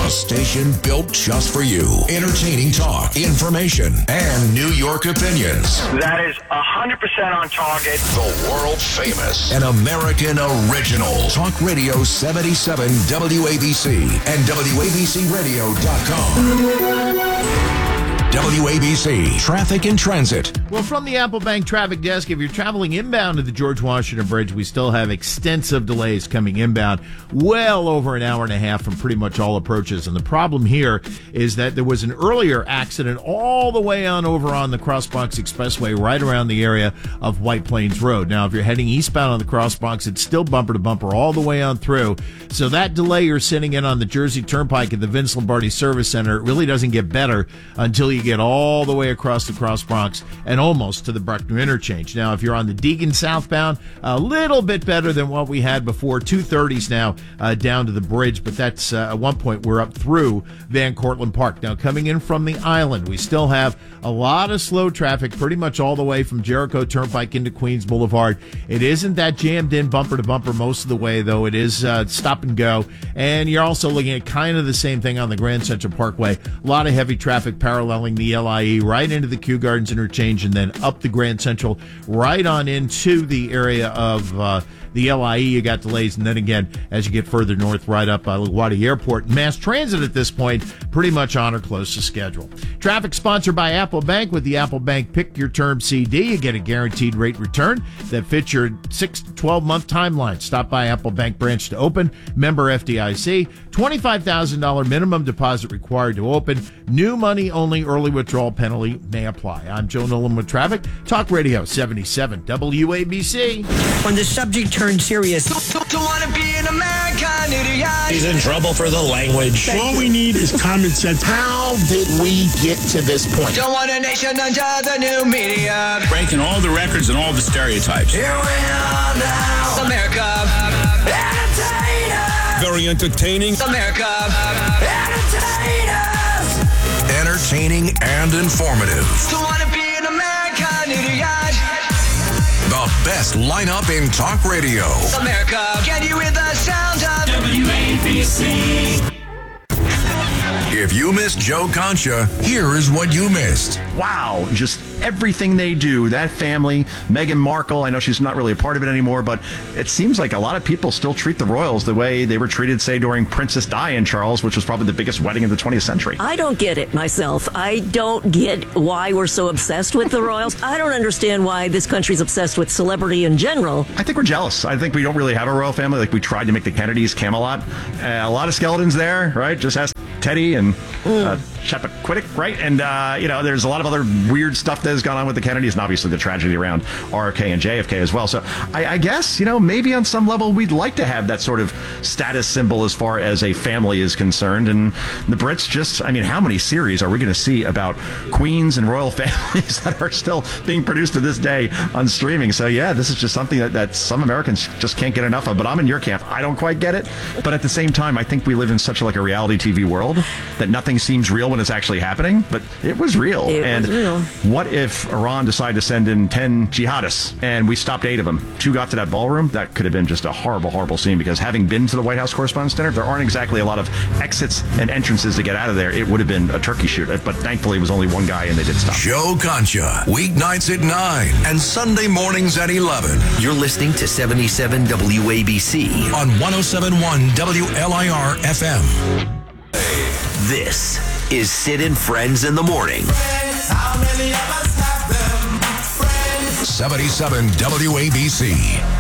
A station built just for you. Entertaining talk, information, and New York opinions. That is 100% on target. The world famous and American original. Talk Radio 77 WABC and WABCRadio.com. WABC Traffic and Transit. Well, from the Apple Bank Traffic Desk, if you're traveling inbound to the George Washington Bridge, we still have extensive delays coming inbound, well over an hour and a half from pretty much all approaches. And the problem here is that there was an earlier accident all the way on over on the Crossbox Expressway, right around the area of White Plains Road. Now, if you're heading eastbound on the Crossbox, it's still bumper to bumper all the way on through. So that delay you're sitting in on the Jersey Turnpike at the Vince Lombardi Service Center, it really doesn't get better until you get all the way across the Cross Bronx and almost to the Bruckner interchange. Now, if you're on the Deegan southbound, a little bit better than what we had before. 230s now down to the bridge, but that's at one point we're up through Van Cortlandt Park. Now, coming in from the island, we still have a lot of slow traffic pretty much all the way from Jericho Turnpike into Queens Boulevard. It isn't that jammed in bumper to bumper most of the way, though. It is stop and go. And you're also looking at kind of the same thing on the Grand Central Parkway. A lot of heavy traffic paralleling the LIE right into the Kew Gardens interchange and then up the Grand Central right on into the area of the LIE. You got delays, and then again as you get further north right up by LaGuardia Airport. Mass transit at this point pretty much on or close to schedule. Traffic sponsored by Apple Bank. With the Apple Bank Pick Your Term CD, you get a guaranteed rate return that fits your 6 to 12 month timeline. Stop by Apple Bank branch to open. Member FDIC. $25,000 minimum deposit required to open. New money only early withdrawal penalty may apply. I'm Joe Nolan with traffic. Talk Radio 77 WABC. When the subject turns serious. Don't want to be an American idiot. He's in trouble for the language. All we need is common sense. How did we get to this point? Don't want a nation under the new media. Breaking all the records and all the stereotypes. Here we are now. America. Entertainers. Very entertaining. America. Entertainers. Entertaining and informative. Don't want to be an American idiot. The best lineup in talk radio. America. Can you hear the sound of WABC? If you missed Joe Concha, here is what you missed. Wow, just everything they do. That family, Meghan Markle, I know she's not really a part of it anymore, but it seems like a lot of people still treat the royals the way they were treated, say, during Princess Di and Charles, which was probably the biggest wedding of the 20th century. I don't get it myself. I don't get why we're so obsessed with the royals. I don't understand why this country's obsessed with celebrity in general. I think we're jealous. I think we don't really have a royal family like we tried to make the Kennedys, Camelot. A lot of skeletons there, right? Just ask Teddy and Chappaquiddick, right? And, there's a lot of other weird stuff that has gone on with the Kennedys, and obviously the tragedy around RFK and JFK as well. So I guess, maybe on some level we'd like to have that sort of status symbol as far as a family is concerned. And the Brits just, how many series are we going to see about queens and royal families that are still being produced to this day on streaming? So, yeah, this is just something that some Americans just can't get enough of. But I'm in your camp. I don't quite get it. But at the same time, I think we live in such a reality TV world that nothing seems real when it's actually happening. But it was real. It was real. What if Iran decided to send in 10 jihadists and we stopped 8 of them? 2 got to that ballroom. That could have been just a horrible, horrible scene, because having been to the White House Correspondents' Dinner, there aren't exactly a lot of exits and entrances to get out of there. It would have been a turkey shoot, but thankfully it was only one guy and they did stop. Joe Concha, weeknights at 9 and Sunday mornings at 11. You're listening to 77 WABC on 107.1 WLIR FM. This is Sid and Friends in the Morning. How many of us have them? Friends. 77 WABC.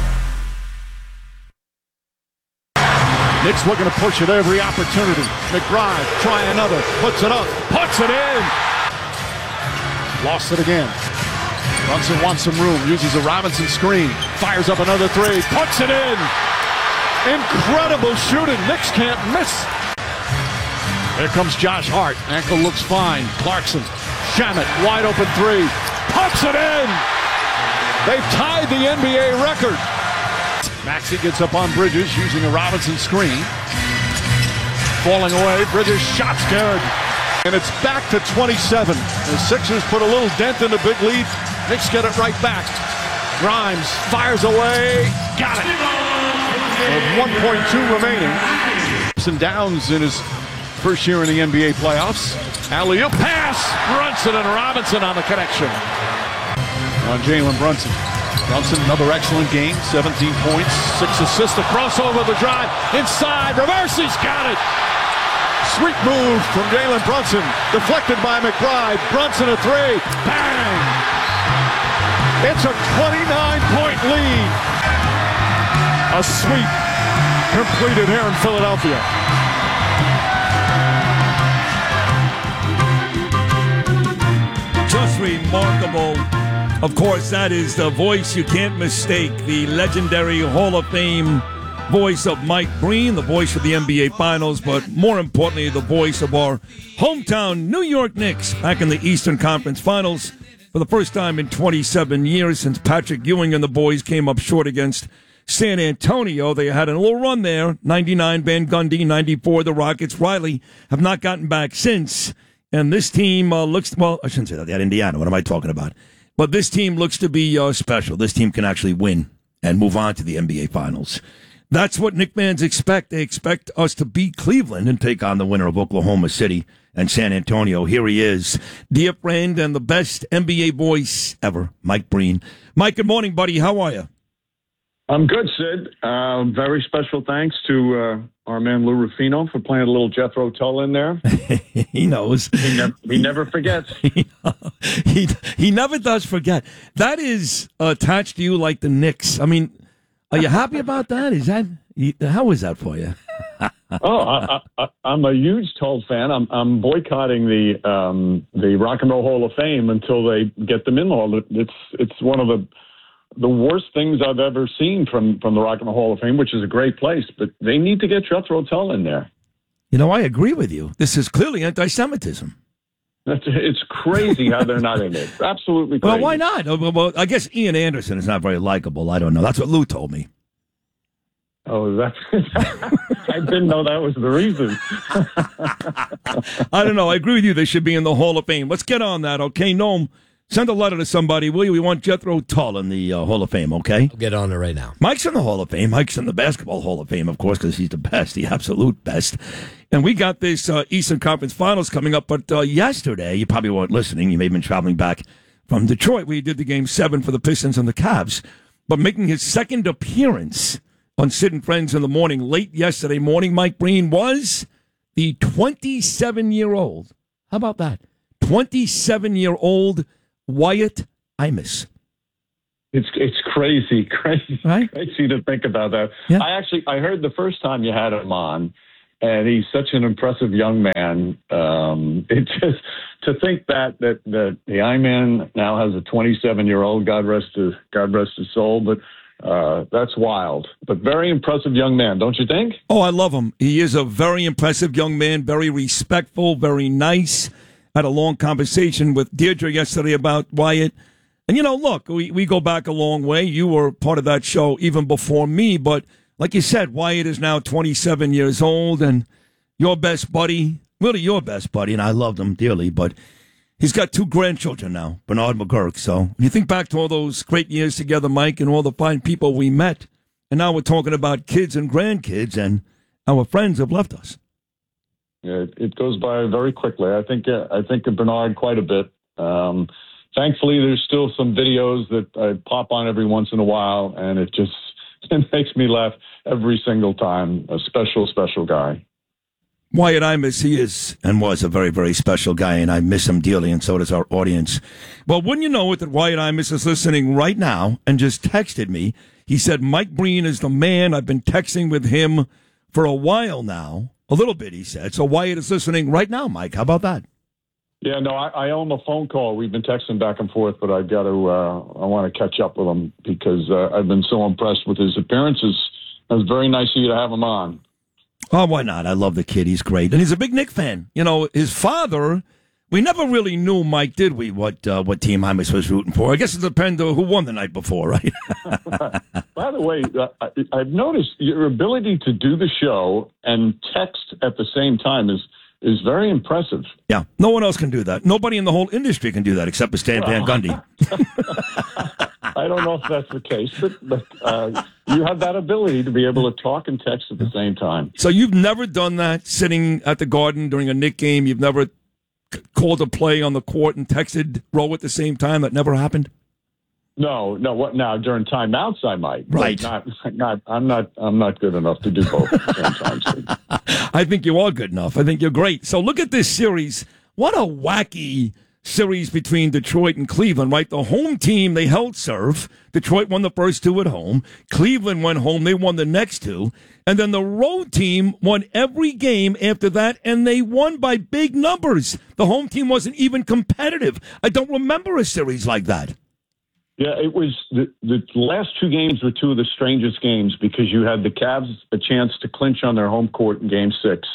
Nick's looking to push it every opportunity. McBride, try another, puts it up, puts it in. Lost it again. Brunson wants some room, uses a Robinson screen, fires up another 3, puts it in. Incredible shooting. Knicks can't miss. Here comes Josh Hart. Ankle looks fine. Clarkson, Shamet, wide open 3, puts it in. They've tied the NBA record. Maxey gets up on Bridges using a Robinson screen. Falling away, Bridges, shot's good. And it's back to 27. The Sixers put a little dent in the big lead. Knicks get it right back. Grimes fires away, got it. With 1.2 remaining. Downs in his First year in the NBA playoffs. Alley-oop pass. Brunson and Robinson on the connection. On Jalen Brunson. Brunson, another excellent game. 17 points, 6 assists. The crossover, the drive. Inside. Reverse. He's got it. Sweet move from Jalen Brunson. Deflected by McBride. Brunson a three. Bang! It's a 29-point lead. A sweep completed here in Philadelphia. Just remarkable. Of course, that is the voice you can't mistake. The legendary Hall of Fame voice of Mike Breen, the voice of the NBA Finals, but more importantly, the voice of our hometown New York Knicks back in the Eastern Conference Finals for the first time in 27 years since Patrick Ewing and the boys came up short against San Antonio. They had a little run there, 99 Van Gundy, 94 the Rockets. Riley have not gotten back since, and this team looks, well, I shouldn't say that, they had Indiana, what am I talking about? But this team looks to be special. This team can actually win and move on to the NBA Finals. That's what Knick fans expect. They expect us to beat Cleveland and take on the winner of Oklahoma City and San Antonio. Here he is, dear friend and the best NBA voice ever, Mike Breen. Mike, good morning, buddy. How are you? I'm good, Sid. Very special thanks to our man Lou Rufino for playing a little Jethro Tull in there. He knows. He never forgets. He never does forget. That is attached to you like the Knicks. I mean, are you happy about that? How is that for you? I'm a huge Tull fan. I'm boycotting the Rock and Roll Hall of Fame until they get them in the Hall. It's one of the worst things I've ever seen from the Rock and Roll Hall of Fame, which is a great place, but they need to get Jethro Tull in there. You know, I agree with you. This is clearly anti-Semitism. It's crazy how they're not in it. Absolutely crazy. Well, why not? Well, I guess Ian Anderson is not very likable. I don't know. That's what Lou told me. Oh, I didn't know that was the reason. I don't know. I agree with you. They should be in the Hall of Fame. Let's get on that, okay? Noam, send a letter to somebody, will you? We want Jethro Tull in the Hall of Fame, okay? I'll get on it right now. Mike's in the Hall of Fame. Mike's in the Basketball Hall of Fame, of course, because he's the best, the absolute best. And we got this Eastern Conference Finals coming up, but yesterday, you probably weren't listening. You may have been traveling back from Detroit, where he did the Game 7 for the Pistons and the Cavs. But making his second appearance on Sid and Friends in the Morning late yesterday morning, Mike Breen was the 27-year-old. How about that? 27-year-old Wyatt Imus. It's crazy, right? Crazy to think about that. Yeah. I heard the first time you had him on, and he's such an impressive young man. It just to think that the I-Man now has a 27-year-old. God rest his soul, but that's wild. But very impressive young man, don't you think? Oh, I love him. He is a very impressive young man, very respectful, very nice. Had a long conversation with Deirdre yesterday about Wyatt. And, you know, look, we go back a long way. You were part of that show even before me, but like you said, Wyatt is now 27 years old, and your best buddy, really your best buddy, and I loved him dearly, but he's got 2 grandchildren now, Bernard McGurk. So when you think back to all those great years together, Mike, and all the fine people we met, and now we're talking about kids and grandkids, and our friends have left us. Yeah, it goes by very quickly. I think of Bernard quite a bit. Thankfully, there's still some videos that I pop on every once in a while, and it makes me laugh every single time. A special, special guy. Wyatt Imus, he is and was a very, very special guy, and I miss him dearly, and so does our audience. Well, wouldn't you know it that Wyatt Imus is listening right now and just texted me. He said, Mike Breen is the man. I've been texting with him for a while now. A little bit, he said. So Wyatt is listening right now, Mike. How about that? Yeah, no, I owe him a phone call. We've been texting back and forth, but I want to catch up with him because I've been so impressed with his appearances. It was very nice of you to have him on. Oh, why not? I love the kid. He's great. And he's a big Knick fan. You know, his father, we never really knew, Mike, did we, what team Imus was rooting for? I guess it depends who won the night before, right? By the way, I've noticed your ability to do the show and text at the same time is very impressive. Yeah, no one else can do that. Nobody in the whole industry can do that except for Stan Van Gundy. I don't know if that's the case, but you have that ability to be able to talk and text at the same time. So you've never done that sitting at the Garden during a Knick game? You've never called a play on the court and texted Rowe at the same time? That never happened? No. What now? During timeouts, I might. Right. I'm not good enough to do both at the same time. Steve. I think you are good enough. I think you're great. So look at this series. What a wacky series between Detroit and Cleveland, right? The home team, they held serve. Detroit won the first two at home. Cleveland went home. They won the next two. And then the road team won every game after that, and they won by big numbers. The home team wasn't even competitive. I don't remember a series like that. Yeah, it was the last two games were two of the strangest games because you had the Cavs a chance to clinch on their home court in Game 6,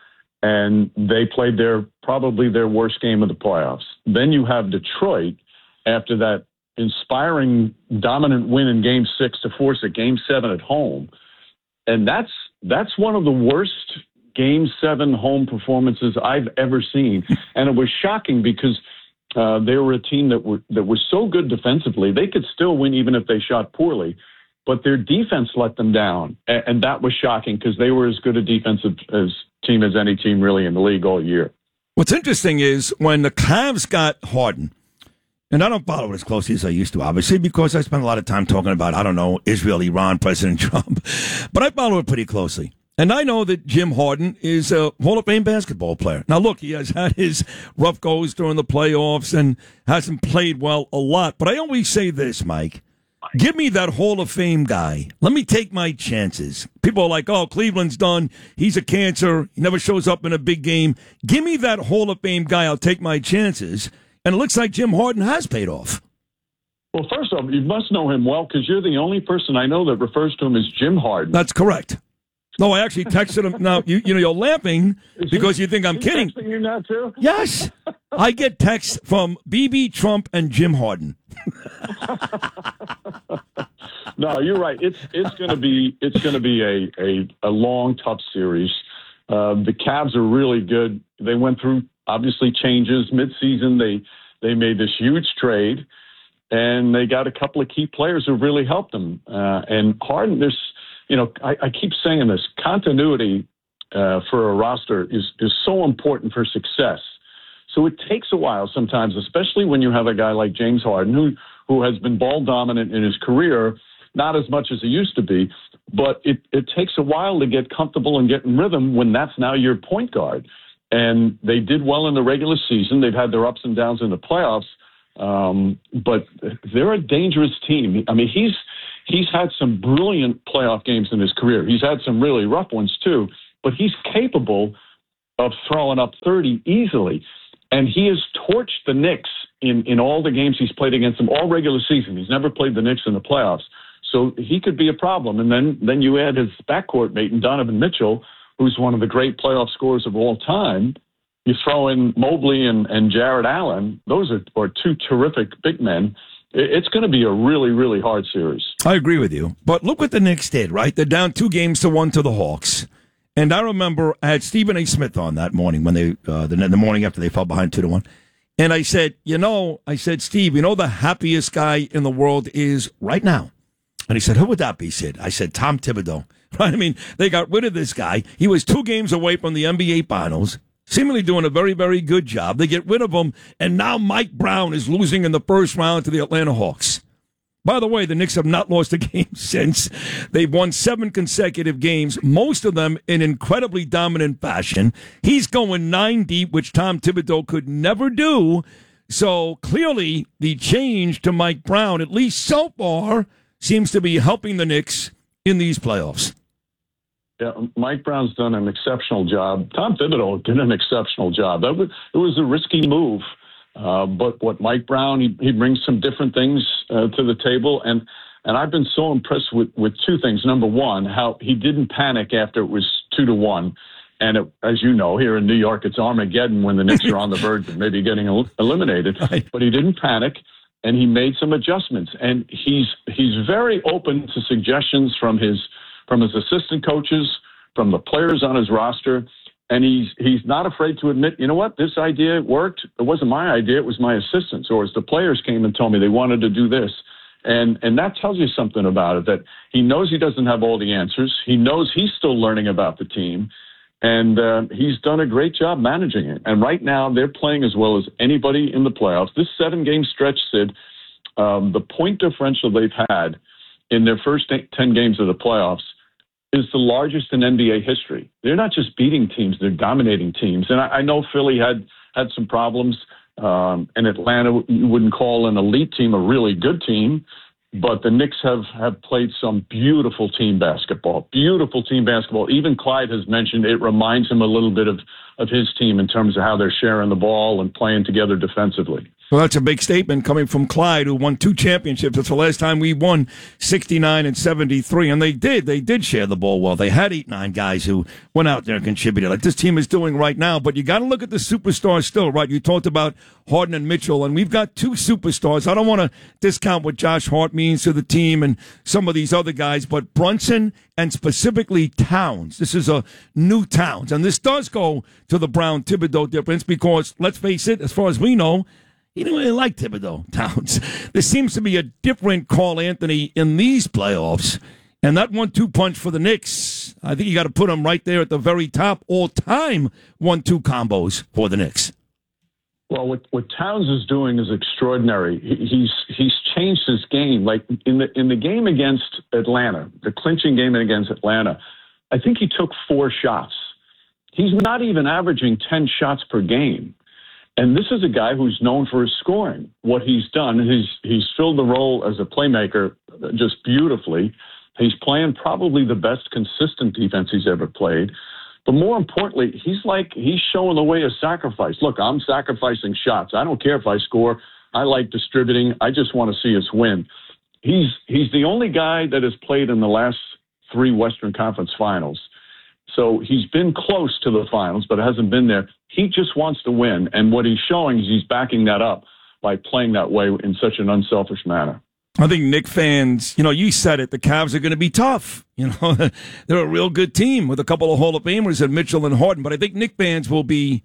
and they played probably their worst game of the playoffs. Then you have Detroit after that inspiring dominant win in Game 6 to force a Game 7 at home, and that's one of the worst Game 7 home performances I've ever seen, and it was shocking because they were a team that was so good defensively. They could still win even if they shot poorly, but their defense let them down. And that was shocking because they were as good a defensive team as any team really in the league all year. What's interesting is when the Cavs got Harden, and I don't follow it as closely as I used to, obviously, because I spent a lot of time talking about, I don't know, Israel, Iran, President Trump, but I follow it pretty closely. And I know that Jim Harden is a Hall of Fame basketball player. Now, look, he has had his rough goes during the playoffs and hasn't played well a lot. But I always say this, Mike. Give me that Hall of Fame guy. Let me take my chances. People are like, oh, Cleveland's done. He's a cancer. He never shows up in a big game. Give me that Hall of Fame guy. I'll take my chances. And it looks like Jim Harden has paid off. Well, first off, you must know him well because you're the only person I know that refers to him as Jim Harden. That's correct. No, I actually texted him. Now, you're laughing because you think I'm kidding. Texting you now, too? Yes. I get texts from BB Trump and Jim Harden. No, you're right. It's going to be a long, tough series. The Cavs are really good. They went through, obviously, changes. Midseason, they made this huge trade, and they got a couple of key players who really helped them. And Harden, I keep saying this, continuity for a roster is so important for success. So it takes a while sometimes, especially when you have a guy like James Harden, who has been ball dominant in his career, not as much as he used to be, but it takes a while to get comfortable and get in rhythm when that's now your point guard. And they did well in the regular season. They've had their ups and downs in the playoffs, but they're a dangerous team. I mean, He's had some brilliant playoff games in his career. He's had some really rough ones, too. But he's capable of throwing up 30 easily. And he has torched the Knicks in all the games he's played against them all regular season. He's never played the Knicks in the playoffs. So he could be a problem. And then you add his backcourt mate in Donovan Mitchell, who's one of the great playoff scorers of all time. You throw in Mobley and Jared Allen. Those are two terrific big men. It's going to be a really, really hard series. I agree with you. But look what the Knicks did, right? They're down 2-1 to the Hawks. And I remember I had Stephen A. Smith on that morning when they the morning after they fell behind 2-1. And I said, Steve, the happiest guy in the world is right now. And he said, who would that be, Sid? I said, Tom Thibodeau. Right? I mean, they got rid of this guy. He was 2 games away from the NBA Finals. Seemingly doing a very, very good job. They get rid of him, and now Mike Brown is losing in the first round to the Atlanta Hawks. By the way, the Knicks have not lost a game since. They've won 7 consecutive games, most of them in incredibly dominant fashion. He's going 9 deep, which Tom Thibodeau could never do. So clearly, the change to Mike Brown, at least so far, seems to be helping the Knicks in these playoffs. Yeah, Mike Brown's done an exceptional job. Tom Thibodeau did an exceptional job. It was a risky move, but what Mike Brown, he brings some different things to the table, and I've been so impressed with 2 things. Number one, how he didn't panic after it was 2-1, and as you know, here in New York, it's Armageddon when the Knicks are on the verge of maybe getting eliminated. Right. But he didn't panic, and he made some adjustments, and he's very open to suggestions from his assistant coaches, from the players on his roster, and he's not afraid to admit, you know what, this idea worked. It wasn't my idea, it was my assistant's. Or as the players came and told me they wanted to do this. And that tells you something about it, that he knows he doesn't have all the answers. He knows he's still learning about the team. And he's done a great job managing it. And right now, they're playing as well as anybody in the playoffs. This 7-game stretch, Sid, the point differential they've had in their first 10 games of the playoffs is the largest in NBA history. They're not just beating teams, they're dominating teams. And I know Philly had some problems. And Atlanta, you wouldn't call an elite team a really good team. But the Knicks have played some beautiful team basketball. Even Clyde has mentioned it reminds him a little bit of his team in terms of how they're sharing the ball and playing together defensively. Well, that's a big statement coming from Clyde, who won 2 championships. That's the last time we won, 69 and 73. And they did share the ball well. They had 8-9 guys who went out there and contributed, like this team is doing right now. But you got to look at the superstars still, right? You talked about Harden and Mitchell, and we've got 2 superstars. I don't want to discount what Josh Hart means to the team and some of these other guys, but Brunson and specifically Towns. This is a new Towns. And this does go to the Brown-Thibodeau difference because, let's face it, as far as we know, he didn't really like Thibodeau, Towns. There seems to be a different Carl Anthony in these playoffs. And that 1-2 punch for the Knicks, I think you got to put him right there at the very top all-time 1-2 combos for the Knicks. Well, what Towns is doing is extraordinary. He's changed his game. Like in the game against Atlanta, the clinching game against Atlanta, I think he took 4 shots. He's not even averaging 10 shots per game. And this is a guy who's known for his scoring. What he's done, he's filled the role as a playmaker just beautifully. He's playing probably the best consistent defense he's ever played. But more importantly, he's showing the way of sacrifice. Look, I'm sacrificing shots. I don't care if I score. I like distributing. I just want to see us win. He's the only guy that has played in the last 3 Western Conference Finals. So he's been close to the finals, but hasn't been there. He just wants to win. And what he's showing is he's backing that up by playing that way in such an unselfish manner. I think Knick fans, you said it, the Cavs are going to be tough. They're a real good team with a couple of Hall of Famers and Mitchell and Harden. But I think Knick fans will be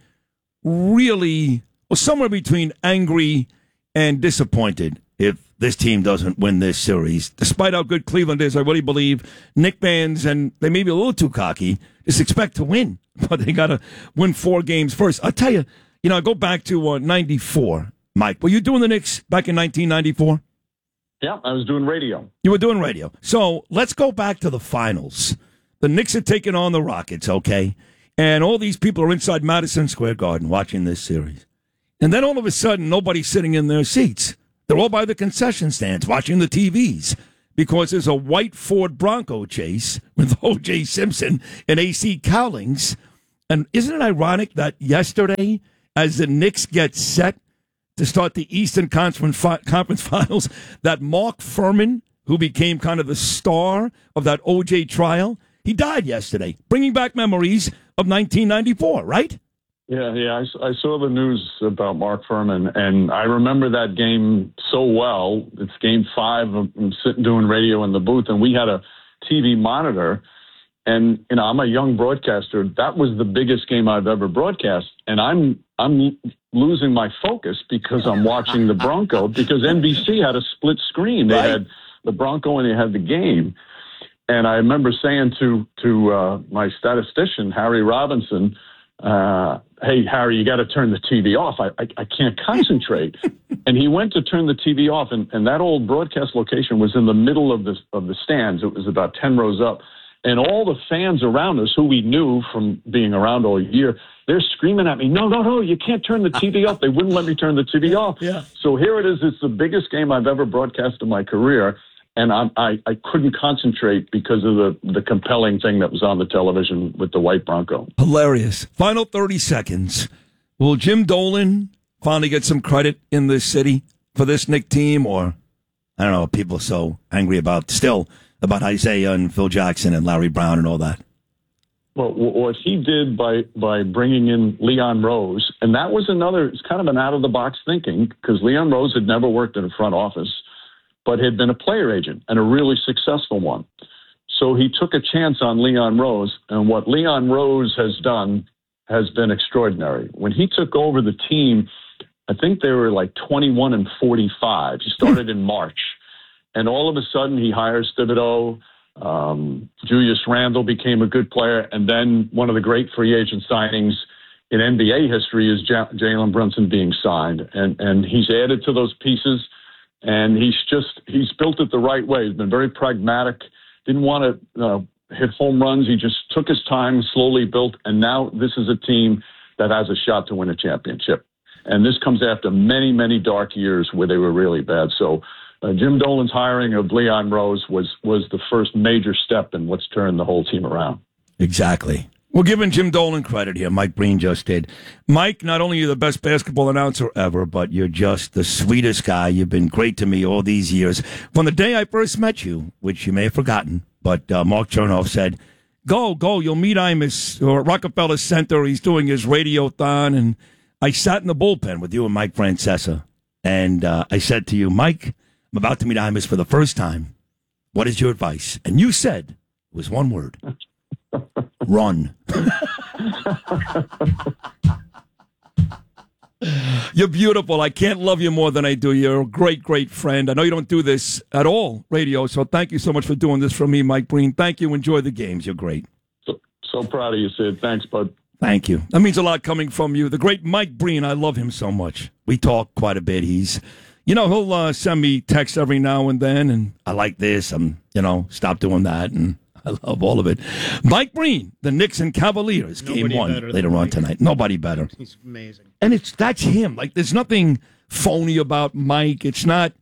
really, somewhere between angry and disappointed if this team doesn't win this series. Despite how good Cleveland is, I really believe Knick fans, and they may be a little too cocky, just expect to win. But they got to win 4 games first. I'll tell you, I go back to 94, Mike. Were you doing the Knicks back in 1994? Yeah, I was doing radio. You were doing radio. So let's go back to the finals. The Knicks are taking on the Rockets, okay? And all these people are inside Madison Square Garden watching this series. And then all of a sudden, nobody's sitting in their seats. They're all by the concession stands watching the TVs because there's a white Ford Bronco chase with O.J. Simpson and A.C. Cowlings. And isn't it ironic that yesterday, as the Knicks get set to start the Eastern Conference Finals, that Mark Furman, who became kind of the star of that O.J. trial, he died yesterday, bringing back memories of 1994, right? Yeah. I saw the news about Mark Furman, and I remember that game so well. It's Game 5. I'm sitting doing radio in the booth, and we had a TV monitor. And I'm a young broadcaster. That was the biggest game I've ever broadcast, and I'm losing my focus because I'm watching the Bronco because NBC had a split screen. They had the Bronco and they had the game. And I remember saying to my statistician, Harry Robinson, hey, Harry, you got to turn the TV off. I can't concentrate. And he went to turn the TV off, and that old broadcast location was in the middle of the stands. It was about 10 rows up. And all the fans around us, who we knew from being around all year, they're screaming at me, no, you can't turn the TV off. They wouldn't let me turn the TV off. Yeah. So here it is. It's the biggest game I've ever broadcast in my career. And I couldn't concentrate because of the compelling thing that was on the television with the white Bronco. Hilarious. Final 30 seconds. Will Jim Dolan finally get some credit in this city for this Knick team? Or, I don't know, people are so angry about Isaiah and Phil Jackson and Larry Brown and all that? Well, what he did by bringing in Leon Rose, and that was it's kind of an out-of-the-box thinking because Leon Rose had never worked in a front office, but had been a player agent and a really successful one. So he took a chance on Leon Rose, and what Leon Rose has done has been extraordinary. When he took over the team, I think they were like 21-45. He started in March. And all of a sudden, he hires Thibodeau. Julius Randle became a good player. And then one of the great free agent signings in NBA history is Jalen Brunson being signed. And he's added to those pieces. And he's built it the right way. He's been very pragmatic. Didn't want to hit home runs. He just took his time, slowly built. And now this is a team that has a shot to win a championship. And this comes after many, many dark years where they were really bad. So Jim Dolan's hiring of Leon Rose was the first major step in what's turned the whole team around. Exactly. We're giving Jim Dolan credit here. Mike Breen just did. Mike, not only are you the best basketball announcer ever, but you're just the sweetest guy. You've been great to me all these years. From the day I first met you, which you may have forgotten, but Mark Chernoff said, go, you'll meet Imus or Rockefeller Center. He's doing his radiothon. And I sat in the bullpen with you and Mike Francesa. And I said to you, Mike, I'm about to meet Imus for the first time. What is your advice? And you said, it was one word. Run. You're beautiful. I can't love you more than I do. You're a great, great friend. I know you don't do this at all, radio, so thank you so much for doing this for me, Mike Breen. Thank you. Enjoy the games. You're great. So proud of you, Sid. Thanks, bud. Thank you. That means a lot coming from you. The great Mike Breen, I love him so much. We talk quite a bit. He'll send me texts every now and then, and I like this. Stop doing that, and I love all of it. Mike Breen, the Knicks and Cavaliers, Game 1 later on tonight. Nobody better. He's amazing. And that's him. Like, there's nothing phony about Mike. It's not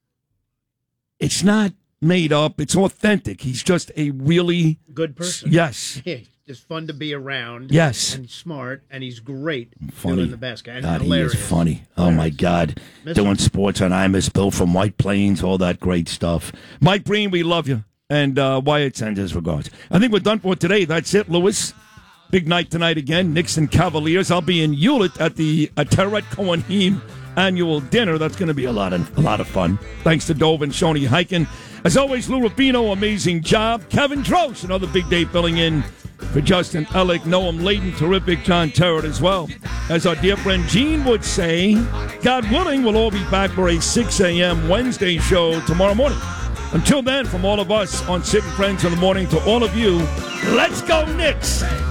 made up. It's authentic. He's just a really good person. Yes. It's fun to be around. Yes. And smart, and he's great. Funny. Doing the best guy. And God, hilarious. He is funny. Oh, my God. Doing sports on Imus, Bill from White Plains, all that great stuff. Mike Breen, we love you. And Wyatt sends his regards. I think we're done for today. That's it, Lewis. Big night tonight again. Knicks and Cavaliers. I'll be in Hewlett at the Ateret Cohenheim annual dinner. That's going to be a lot of fun. Thanks to Dove and Shoni Heiken. As always, Lou Rufino, amazing job. Kevin Drost, another big day filling in for Justin Ellick. Noam Layden, terrific. John Terrett as well. As our dear friend Gene would say, God willing, we'll all be back for a 6 a.m. Wednesday show tomorrow morning. Until then, from all of us on Sid and Friends in the Morning to all of you, let's go Knicks!